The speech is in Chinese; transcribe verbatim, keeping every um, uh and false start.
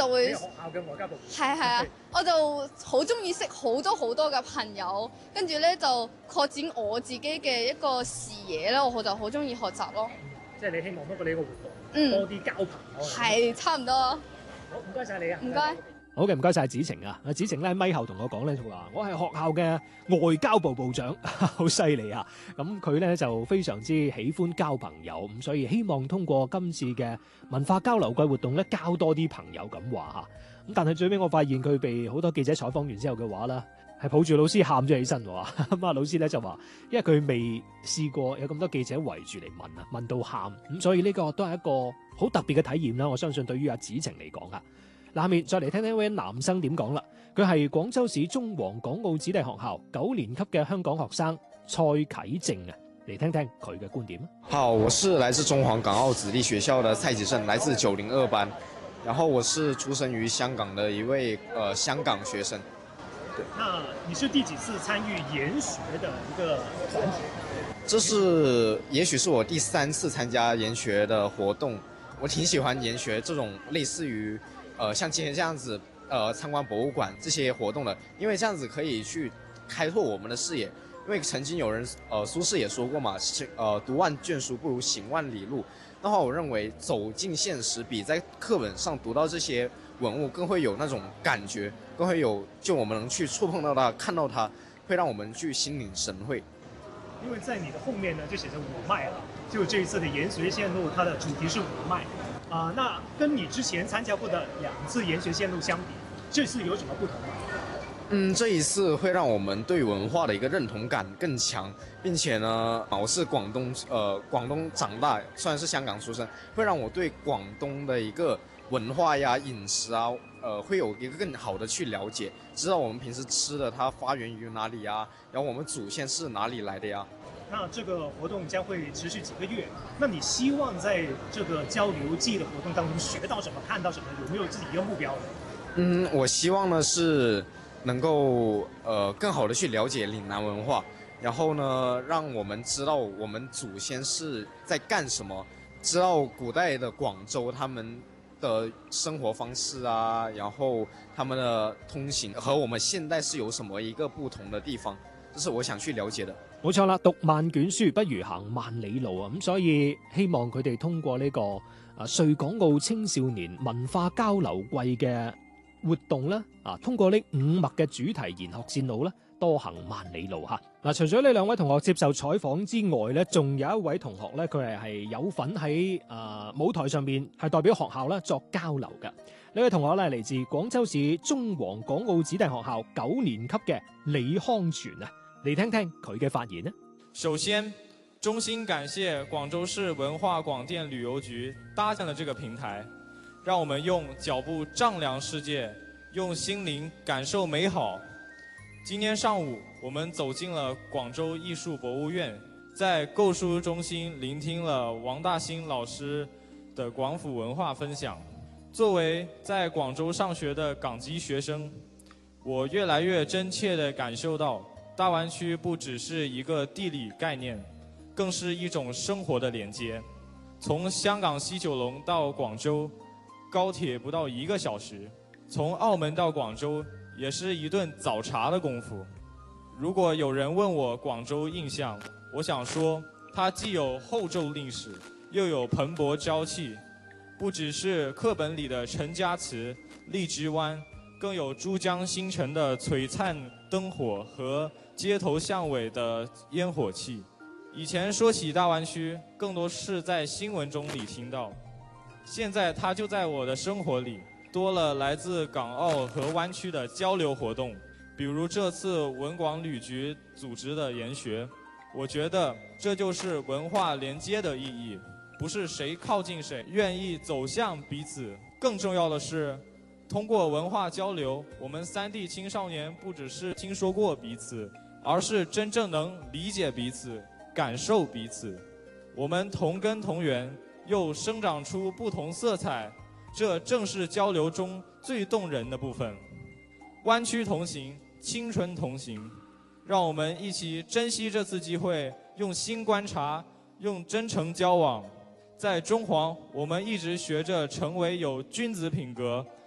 就會學校嘅外交部係係啊，我就好中意識好多好多嘅朋友，跟住咧就擴展我自己嘅一個視野咧，我就好中意學習咯。 即係你希望通過呢個活動， 嗯， 多啲交朋友。 係差唔多。好， 唔該晒你啊！ 唔該。 好嘅，唔該晒子晴啊！阿子晴咧喺咪後同我講咧，就話我係學校嘅外交部部長，好犀利啊！咁佢咧就非常之喜歡交朋友，咁所以希望通過今次嘅文化交流季活動咧，交多啲朋友咁話嚇。咁但係最尾我發現佢被好多記者採訪完之後嘅話咧，係抱住老師喊咗起身喎。咁啊，老師咧就話，因為佢未試過有咁多記者圍住嚟問啊，問到喊，咁所以呢個都係一個好特別嘅體驗啦。我相信對於阿子晴嚟講啊。下面再嚟聽聽一位男生點講啦，佢係廣州市中皇港澳子弟學校九年級嘅香港學生蔡啟正啊，嚟聽聽佢嘅觀點。 好，我是來自中皇港澳子弟學校的蔡啟正，來自九零二班，然後我是出生於香港的一位呃香港學生。對， 那你是第幾次參與研學的一個團體？ 這是也許是我第三次參加研學的活動，我挺喜歡研學這種類似於。呃，像今天這樣子，呃，參觀博物館這些活動的，因為這樣子可以去開拓我們的視野。因為曾經有人，呃，蘇軾也說過嘛，呃，讀萬卷書不如行萬里路。那話我認為走進現實，比在課本上讀到這些文物更會有那種感覺，更會有就我們能去觸碰到它，看到它，會讓我們去心領神會。 因為在你的後面呢，就寫着五脈啊，就這一次的研學線路，它的主題是五脈。啊、呃，那跟你之前參加過的兩次研學線路相比，這次有什麼不同嗎？ 嗯，這一次會讓我們對文化的一個認同感更強，並且呢，我是廣東，呃，廣東長大，雖然是香港出生，會讓我對廣東的一個文化呀、飲食啊，呃，會有一個更好的去了解，知道我們平時吃的它發源於哪裡呀，然後我們祖先是哪裡來的呀。 那這個活動將會持續幾個月，那你希望在這個交流季的活動當中學到什麼、看到什麼？有沒有自己一個目標？ 嗯，我希望呢是能夠呃更好的去了解嶺南文化，然後呢讓我們知道我們祖先是在幹什麼，知道古代的廣州他們的生活方式啊，然後他們的通行和我們現代是有什麼一個不同的地方，這是我想去了解的。 冇錯啦，讀萬卷書不如行萬里路啊！咁所以希望佢哋通過呢個啊穗港澳青少年文化交流季嘅活動咧，啊通過呢五脈嘅主題研學線路咧，多行萬里路嚇。嗱，除咗呢兩位同學接受採訪之外咧，仲有一位同學咧，佢係係有份喺啊舞台上邊係代表學校咧作交流嘅。呢位同學咧嚟自廣州市中皇港澳子弟學校九年級嘅李康全啊。嚟聽聽佢嘅發言呢。 首先，衷心感謝廣州市文化廣電旅遊局搭建了這個平台，讓我們用腳步丈量世界，用心靈感受美好。今天上午，我們走進了廣州藝術博物院，在購書中心聆聽了王大興老師的廣府文化分享。作為在廣州上學的港籍學生，我越來越真切地感受到大灣區不只是一個地理概念，更是一種生活的連接。從香港西九龍到廣州，高鐵不到一個小時；從澳門到廣州，也是一頓早茶的功夫。如果有人問我廣州印象，我想說，它既有厚重歷史，又有蓬勃朝氣。不只是課本裡的陳家祠、荔枝灣，更有珠江新城的璀璨燈火和街頭巷尾的煙火氣。以前說起大灣區，更多是在新聞中裡聽到，現在它就在我的生活裡，多了來自港澳和灣區的交流活動，比如這次文廣旅局組織的研學。我覺得這就是文化連接的意義，不是誰靠近誰，願意走向彼此。更重要的是，通過文化交流，我們三地青少年不只是聽說過彼此，而是真正能理解彼此，感受彼此。我們同根同源，又生長出不同色彩，這正是交流中最動人的部分。灣區同行，青春同行，讓我們一起珍惜這次機會，用心觀察，用真誠交往。在中皇，我們一直學着成為有君子品格、